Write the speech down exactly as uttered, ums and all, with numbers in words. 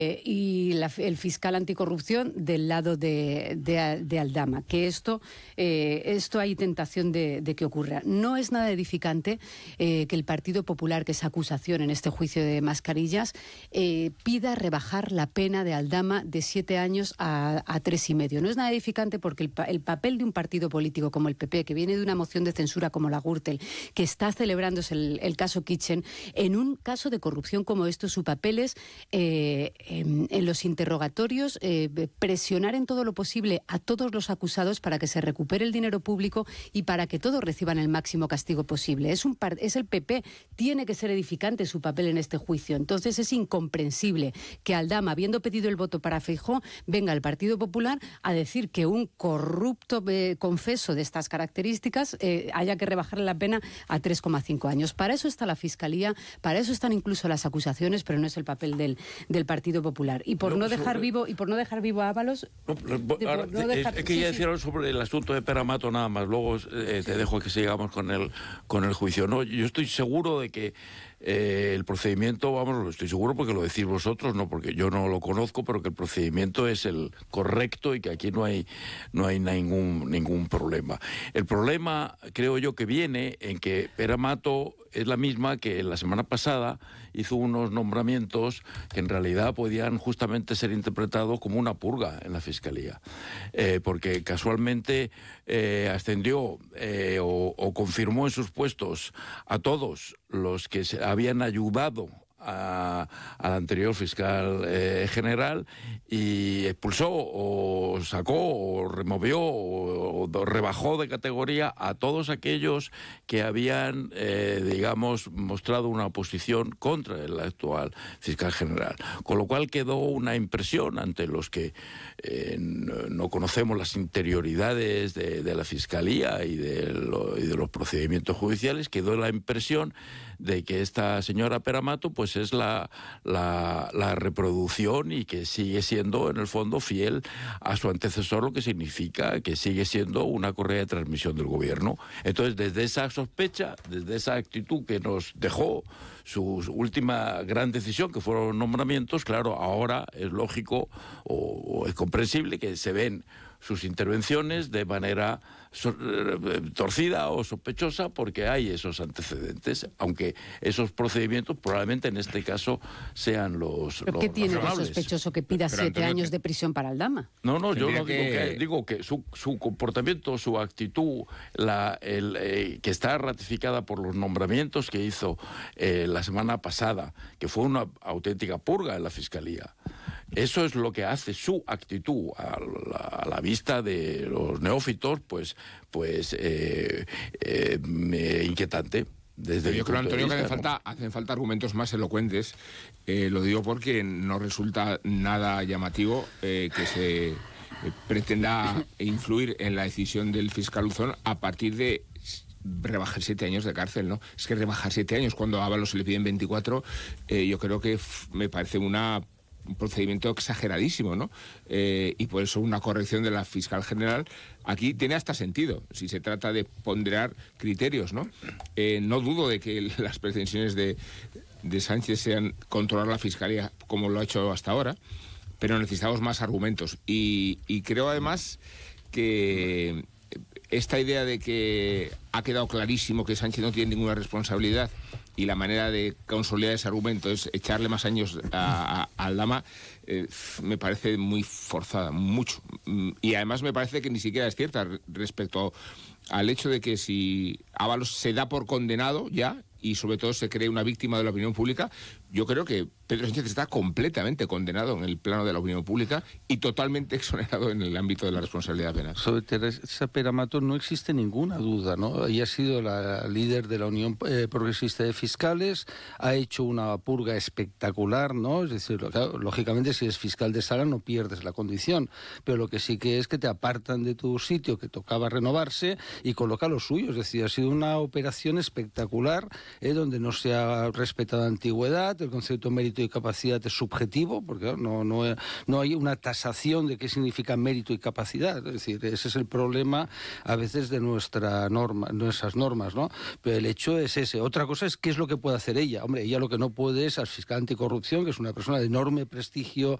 Eh, y la, el fiscal anticorrupción del lado de, de, de Aldama, que esto, eh, esto hay tentación de, de que ocurra. No es nada edificante eh, que el Partido Popular, que es acusación en este juicio de mascarillas, eh, pida rebajar la pena de Aldama de siete años a, a tres y medio. No es nada edificante porque el, el papel de un partido político como el P P, que viene de una moción de censura como la Gürtel, que está celebrándose el, el caso Kitchen, en un caso de corrupción como esto, su papel es eh, En, en los interrogatorios, eh, presionar en todo lo posible a todos los acusados para que se recupere el dinero público y para que todos reciban el máximo castigo posible. Es, un par, es el P P, tiene que ser edificante su papel en este juicio. Entonces es incomprensible que Aldama, habiendo pedido el voto para Feijóo, venga al Partido Popular a decir que un corrupto eh, confeso de estas características eh, haya que rebajarle la pena a tres coma cinco años. Para eso está la Fiscalía, para eso están incluso las acusaciones, pero no es el papel del, del Partido Popular. Y por no, no dejar sobre... vivo y por no dejar vivo a Ábalos. No, de, ahora, no dejar... Es que ya sí, decía sí. sobre el asunto de Pere Mato nada más. Luego eh, te dejo que sigamos con el con el juicio. No, yo estoy seguro de que eh, el procedimiento, vamos, lo estoy seguro porque lo decís vosotros, no porque yo no lo conozco, pero que el procedimiento es el correcto y que aquí no hay no hay ningún ningún problema. El problema, creo yo, que viene en que Pere Mato es la misma que la semana pasada hizo unos nombramientos que en realidad podían justamente ser interpretados como una purga en la Fiscalía, eh, porque casualmente eh, ascendió eh, o, o confirmó en sus puestos a todos los que se habían ayudado A, al anterior fiscal eh, general y expulsó o sacó o removió o, o rebajó de categoría a todos aquellos que habían, eh, digamos, mostrado una oposición contra el actual fiscal general. Con lo cual quedó una impresión ante los que eh, no conocemos las interioridades de, de la Fiscalía y de, lo, y de los procedimientos judiciales, quedó la impresión de que esta señora Pere Mato pues es la, la, la reproducción y que sigue siendo en el fondo fiel a su antecesor, lo que significa que sigue siendo una correa de transmisión del gobierno. Entonces, desde esa sospecha, desde esa actitud que nos dejó su última gran decisión, que fueron nombramientos, claro, ahora es lógico o, o es comprensible que se ven sus intervenciones de manera so, eh, torcida o sospechosa porque hay esos antecedentes, aunque esos procedimientos probablemente en este caso sean los ¿Pero los qué tiene de razonables. Sospechoso que pida Pero, siete Antonio, años de prisión para Aldama? No, no, yo no que... digo que digo que su, su comportamiento, su actitud, la, el, eh, que está ratificada por los nombramientos que hizo eh, la semana pasada, que fue una auténtica purga en la Fiscalía. Eso es lo que hace su actitud a la, a la vista de los neófitos, pues, pues eh, eh, inquietante. Desde Yo creo, Antonio, vista, que hacen, ¿no? falta, hacen falta argumentos más elocuentes. Eh, lo digo porque no resulta nada llamativo eh, que se eh, pretenda influir en la decisión del fiscal Luzón a partir de rebajar siete años de cárcel, ¿no? Es que rebajar siete años cuando a Ábalos se le piden veinticuatro, eh, yo creo que f- me parece una... un procedimiento exageradísimo, ¿no? Eh, y por eso una corrección de la fiscal general aquí tiene hasta sentido, si se trata de ponderar criterios, ¿no? Eh, no dudo de que las pretensiones de, de Sánchez sean controlar la fiscalía como lo ha hecho hasta ahora, pero necesitamos más argumentos. Y, y creo además que esta idea de que ha quedado clarísimo que Sánchez no tiene ninguna responsabilidad y la manera de consolidar ese argumento es echarle más años a, a, a Aldama, eh, me parece muy forzada, mucho. Y además me parece que ni siquiera es cierta respecto al hecho de que si Ábalos se da por condenado ya, y sobre todo se cree una víctima de la opinión pública, yo creo que Pedro Sánchez está completamente condenado en el plano de la opinión pública y totalmente exonerado en el ámbito de la responsabilidad penal. Sobre Teresa Pere Mato no existe ninguna duda, ¿no? Ella ha sido la líder de la Unión eh, Progresista de Fiscales, ha hecho una purga espectacular, ¿no? Es decir, claro, lógicamente si eres fiscal de sala no pierdes la condición, pero lo que sí que es que te apartan de tu sitio que tocaba renovarse y coloca lo suyo, es decir, ha sido una operación espectacular, eh, donde no se ha respetado antigüedad, el concepto de mérito y capacidad es subjetivo, porque no, no, no hay una tasación de qué significa mérito y capacidad. Es decir, ese es el problema a veces de nuestra norma, nuestras normas, ¿no? Pero el hecho es ese. Otra cosa es qué es lo que puede hacer ella. Hombre, ella lo que no puede es al fiscal anticorrupción, que es una persona de enorme prestigio